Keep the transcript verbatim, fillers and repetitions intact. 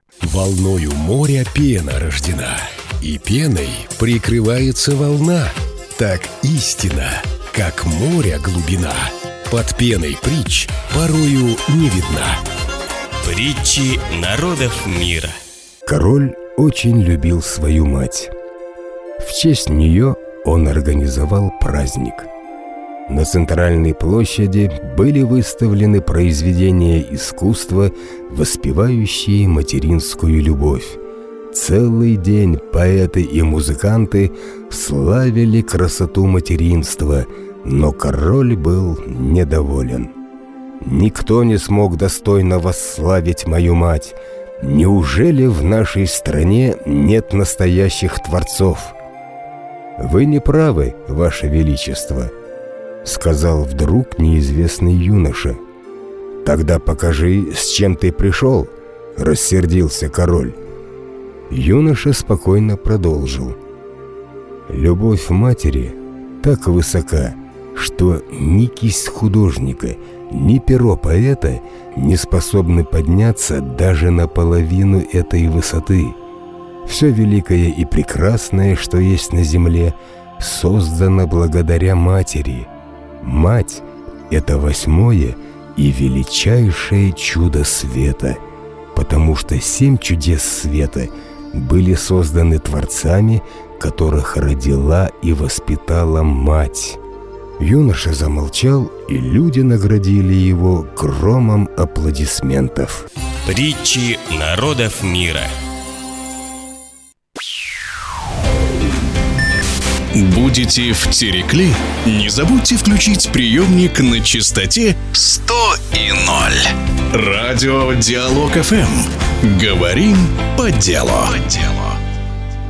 Волною моря пена рождена, и пеной прикрывается волна. Так истина, как море глубина, под пеной притч порою не видна. Притчи народов мира. Король очень любил свою мать. В честь нее он организовал праздник. На центральной площади были выставлены произведения искусства, воспевающие материнскую любовь. Целый день поэты и музыканты славили красоту материнства, но король был недоволен. «Никто не смог достойно восславить мою мать. Неужели в нашей стране нет настоящих творцов?» «Вы не правы, Ваше Величество», — сказал вдруг неизвестный юноша. «Тогда покажи, с чем ты пришел», — рассердился король. Юноша спокойно продолжил. «Любовь матери так высока, что ни кисть художника, ни перо поэта не способны подняться даже наполовину этой высоты. Все великое и прекрасное, что есть на земле, создано благодаря матери. Мать — это восьмое и величайшее чудо света, потому что семь чудес света были созданы творцами, которых родила и воспитала мать». Юноша замолчал, и люди наградили его громом аплодисментов. Притчи народов мира. Будете в Терекли? Не забудьте включить приемник на частоте сто и ноль. Радио Диалог эф эм. Говорим по делу. По делу.